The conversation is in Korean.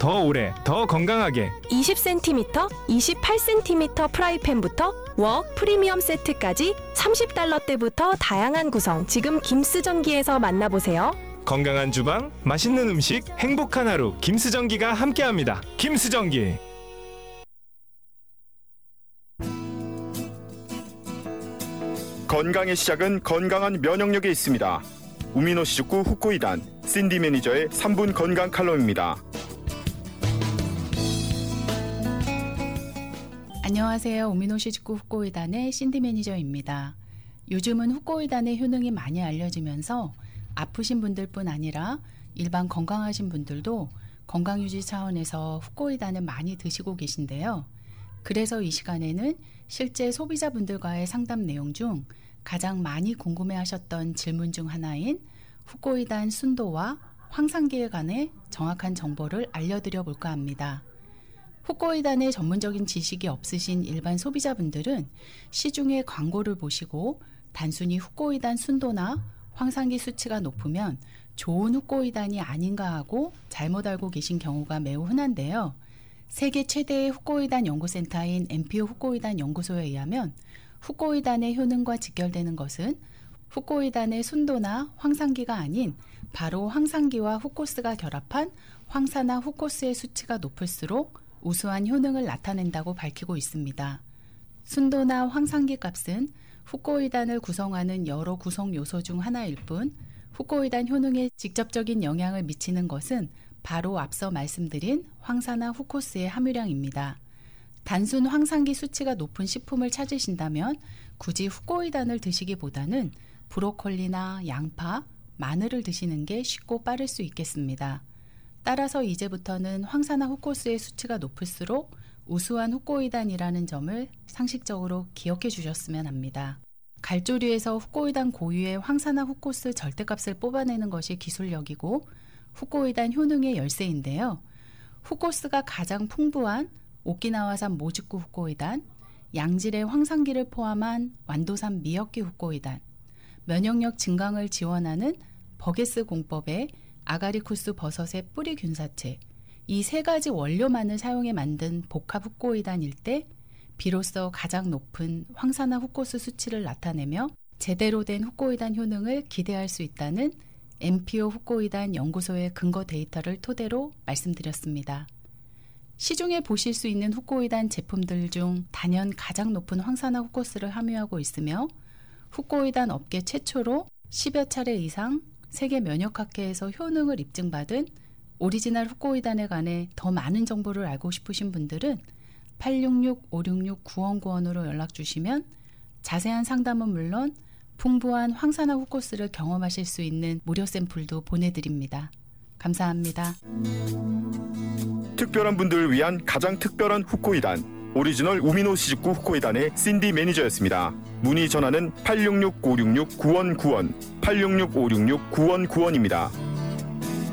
더 오래, 더 건강하게 20cm, 28cm 프라이팬부터 웍 프리미엄 세트까지 $30대부터 다양한 구성 지금 김스전기에서 만나보세요. 건강한 주방, 맛있는 음식, 행복한 하루 김스전기가 함께합니다. 김스전기. 건강의 시작은 건강한 면역력에 있습니다. 우미노시즈쿠 후코이단 신디 매니저의 3분 건강 칼럼입니다. 안녕하세요. 우미노시즈쿠 후코이단의 신디 매니저입니다. 요즘은 후코이단의 효능이 많이 알려지면서 아프신 분들뿐 아니라 일반 건강하신 분들도 건강유지 차원에서 후코이단을 많이 드시고 계신데요. 그래서 이 시간에는 실제 소비자분들과의 상담 내용 중 가장 많이 궁금해하셨던 질문 중 하나인 후코이단 순도와 황산기에 관해 정확한 정보를 알려드려 볼까 합니다. 후코이단의 전문적인 지식이 없으신 일반 소비자분들은 시중의 광고를 보시고 단순히 후코이단 순도나 황산기 수치가 높으면 좋은 후코이단이 아닌가 하고 잘못 알고 계신 경우가 매우 흔한데요. 세계 최대의 후코이단 연구센터인 MPO 후코이단 연구소에 의하면 후코이단의 효능과 직결되는 것은 후코이단의 순도나 황산기가 아닌 바로 황산기와 후코스가 결합한 황산화 후코스의 수치가 높을수록 우수한 효능을 나타낸다고 밝히고 있습니다. 순도나 황산기 값은 후코이단을 구성하는 여러 구성 요소 중 하나일 뿐 후코이단 효능에 직접적인 영향을 미치는 것은 바로 앞서 말씀드린 황산화 후코스의 함유량입니다. 단순 황산기 수치가 높은 식품을 찾으신다면 굳이 후코이단을 드시기보다는 브로콜리나 양파, 마늘을 드시는 게 쉽고 빠를 수 있겠습니다. 따라서 이제부터는 황산화 후코스의 수치가 높을수록 우수한 후코이단이라는 점을 상식적으로 기억해 주셨으면 합니다. 갈조류에서 후코이단 고유의 황산화 후코스 절대값을 뽑아내는 것이 기술력이고 후코이단 효능의 열쇠인데요. 후코스가 가장 풍부한 오키나와산 모즈쿠 후코이단, 양질의 황산기를 포함한 완도산 미역기 후코이단, 면역력 증강을 지원하는 버게스 공법의 아가리쿠스 버섯의 뿌리 균사체, 이 세 가지 원료만을 사용해 만든 복합 후코이단일 때 비로소 가장 높은 황산화 후코스 수치를 나타내며 제대로 된 후코이단 효능을 기대할 수 있다는 MPO 후코이단 연구소의 근거 데이터를 토대로 말씀드렸습니다. 시중에 보실 수 있는 후코이단 제품들 중 단연 가장 높은 황산화 후코스를 함유하고 있으며 후코이단 업계 최초로 10여 차례 이상 세계 면역학회에서 효능을 입증받은 오리지널 후코이단에 관해 더 많은 정보를 알고 싶으신 분들은 866-566-9191으로 연락주시면 자세한 상담은 물론 풍부한 황산화 후코스를 경험하실 수 있는 무료 샘플도 보내드립니다. 감사합니다. 특별한 분들을 위한 가장 특별한 후코이단 오리지널 우미노시즈쿠 후코이단의 신디 매니저였습니다. 문의 전화는 866-566-9191 866-566-9191입니다.